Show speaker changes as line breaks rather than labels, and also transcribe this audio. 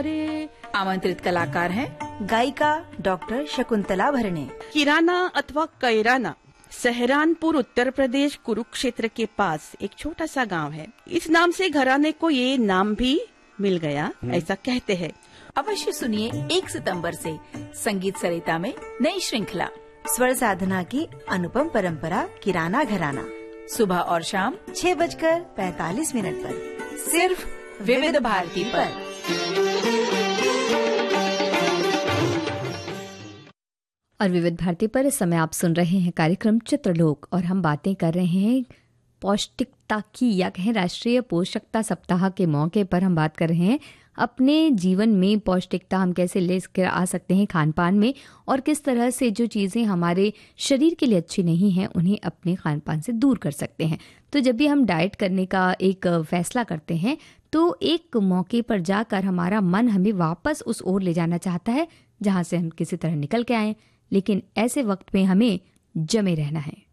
आमंत्रित कलाकार हैं
गायिका डॉक्टर शकुंतला भरणे।
किराना अथवा कैराना सहरानपुर उत्तर प्रदेश कुरुक्षेत्र के पास एक छोटा सा गांव है। इस नाम से घराने को ये नाम भी मिल गया, ऐसा कहते हैं।
अवश्य सुनिए 1 सितंबर से संगीत सरिता में नई श्रृंखला
स्वर साधना की अनुपम परंपरा किराना घराना,
सुबह और शाम
6:45 पर
सिर्फ विविध भारती पर।
और विविध भारती पर इस समय आप सुन रहे हैं कार्यक्रम चित्रलोक, और हम बातें कर रहे हैं पौष्टिकता की, या कहें राष्ट्रीय पोषकता सप्ताह के मौके पर हम बात कर रहे हैं अपने जीवन में पौष्टिकता हम कैसे लेकर आ सकते हैं खान पान में, और किस तरह से जो चीज़ें हमारे शरीर के लिए अच्छी नहीं हैं उन्हें अपने खान पान से दूर कर सकते हैं। तो जब भी हम डाइट करने का एक फैसला करते हैं तो एक मौके पर जाकर हमारा मन हमें वापस उस ओर ले जाना चाहता है जहाँ से हम किसी तरह निकल के आएँ, लेकिन ऐसे वक्त में हमें जमे रहना है।